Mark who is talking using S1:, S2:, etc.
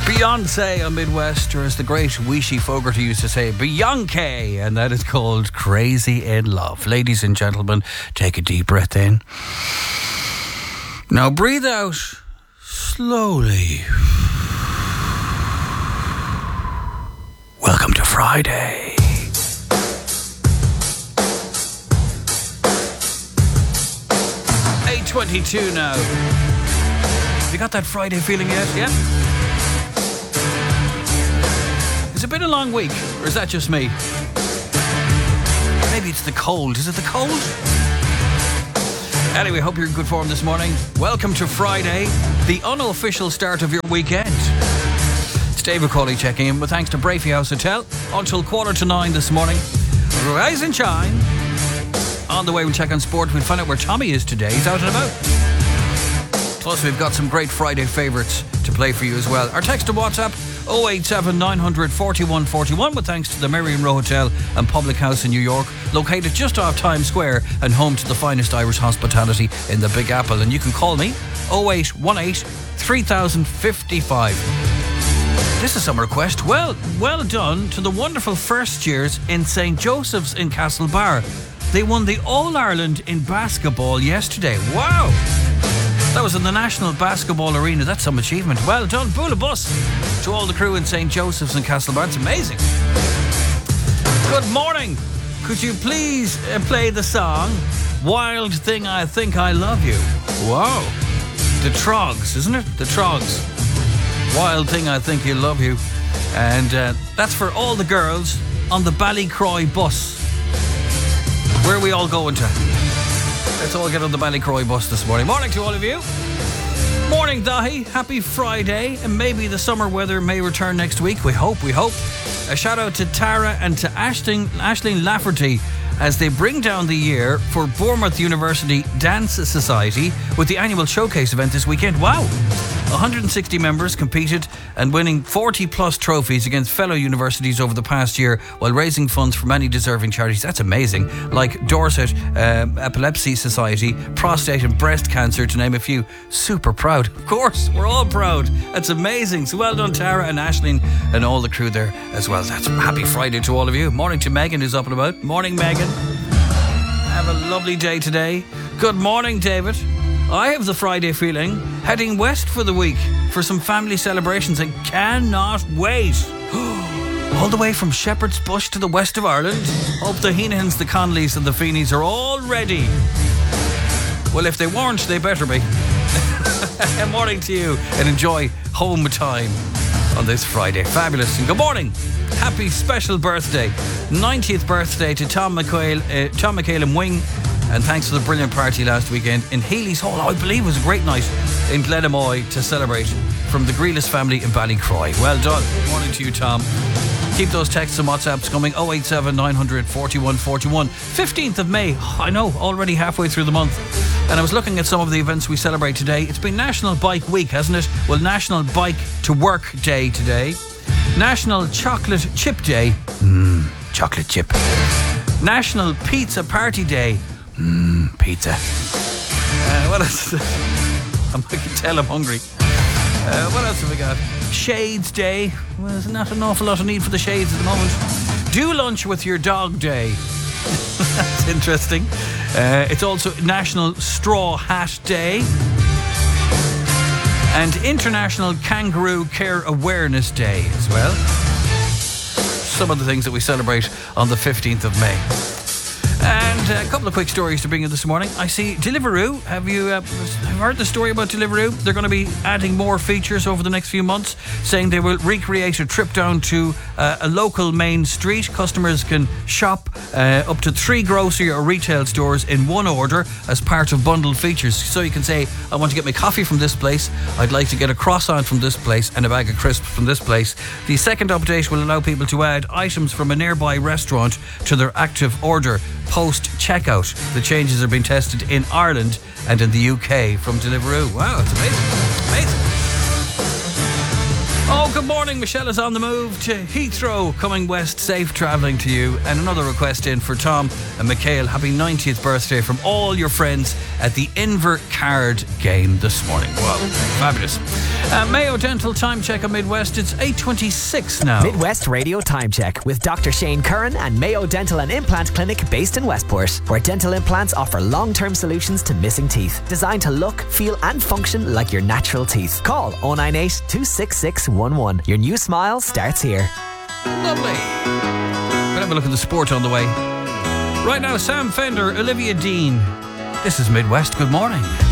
S1: Beyonce on Midwest, or as the great Wishy Fogarty used to say, Beyonce, and that is called Crazy in Love. Ladies and gentlemen, take a deep breath in. Now breathe out slowly. Welcome to Friday. $8:22 now. Have you got that Friday feeling yet? Yeah? It's a been a long week, or is that just me? Maybe it's the cold. Is it the cold? Anyway, hope you're in good form this morning. Welcome to Friday, the unofficial start of your weekend. It's Dave McCauley checking in with thanks to Brafey House Hotel until 9:15 this morning. Rise and shine. On the way, we'll check on sport. We'll find out where Tommy is today. He's out and about. Plus, we've got some great Friday favourites to play for you as well. Our text to WhatsApp, 087 900 4141, with thanks to the Merrion Row Hotel and Public House in New York, located just off Times Square and home to the finest Irish hospitality in the Big Apple. And you can call me, 0818 3055. This is some request. Well done to the wonderful first years in St. Joseph's in Castlebar. They won the All-Ireland in basketball yesterday. Wow! That was in the National Basketball Arena. That's some achievement. Well done. Bula bus to all the crew in St. Joseph's and Castlebar. It's amazing. Good morning. Could you please play the song Wild Thing I Think I Love You? Wow. The Trogs, isn't it? The Trogs. Wild Thing I Think I Love You. And that's for all the girls on the Ballycroy bus. Where are we all going to? Let's all get on the Ballycroy bus this morning. Morning to all of you. Morning, Dahi. Happy Friday. And maybe the summer weather may return next week. We hope. A shout out to Tara and to Aisling Lafferty as they bring down the year for Bournemouth University Dance Society with the annual showcase event this weekend. Wow. 160 members competed and winning 40 plus trophies against fellow universities over the past year while raising funds for many deserving charities. That's amazing. Like Dorset Epilepsy Society, Prostate and Breast Cancer, to name a few. Super proud. Of course, we're all proud. That's amazing. So well done, Tara and Aisling and all the crew there as well. That's happy Friday to all of you. Morning to Megan, who's up and about. Morning, Megan. Have a lovely day today. Good morning, David. I have the Friday feeling, heading west for the week for some family celebrations and cannot wait. All the way from Shepherd's Bush to the west of Ireland. Hope the Heenahans, the Conleys and the Feeneys are all ready. Well, if they weren't, they better be. Morning to you and enjoy home time on this Friday. Fabulous. And good morning. Happy special birthday. 90th birthday to Tom McHale and Wing. And thanks for the brilliant party last weekend in Healy's Hall. I believe it was a great night in Glenamoy to celebrate from the Grealish family in Ballycroy. Well done. Good morning to you, Tom. Keep those texts and WhatsApps coming. 087 900 4141. 15th of May. I know, already halfway through the month. And I was looking at some of the events we celebrate today. It's been National Bike Week, hasn't it? Well, National Bike to Work Day today. National Chocolate Chip Day. Chocolate chip. National Pizza Party Day. Pizza. What else? I can tell I'm hungry. What else have we got? Shades Day. Well, there's not an awful lot of need for the shades at the moment. Do lunch with your dog day. That's interesting. It's also National Straw Hat Day. And International Kangaroo Care Awareness Day as well. Some of the things that we celebrate on the 15th of May. And a couple of quick stories to bring you this morning. I see Deliveroo. Have you heard the story about Deliveroo? They're going to be adding more features over the next few months, saying they will recreate a trip down to a local main street. Customers can shop up to 3 grocery or retail stores in one order as part of bundled features. So you can say, I want to get my coffee from this place, I'd like to get a croissant from this place and a bag of crisps from this place. The second update will allow people to add items from a nearby restaurant to their active order post-checkout. The changes are being tested in Ireland and in the UK from Deliveroo. Wow, it's amazing. Amazing. Oh, good morning. Michelle is on the move to Heathrow, coming west. Safe travelling to you. And another request in for Tom and Michael. Happy 90th birthday from all your friends at the Inver Card game this morning. Wow, fabulous. Mayo Dental Time Check on Midwest. It's 8:26 now.
S2: Midwest Radio Time Check with Dr. Shane Curran and Mayo Dental and Implant Clinic based in Westport, where dental implants offer long-term solutions to missing teeth, designed to look, feel and function like your natural teeth. Call 098 266 11. Your new smile starts here.
S1: Lovely. We'll have a look at the sport on the way. Right now, Sam Fender, Olivia Dean. This is Midwest. Good morning.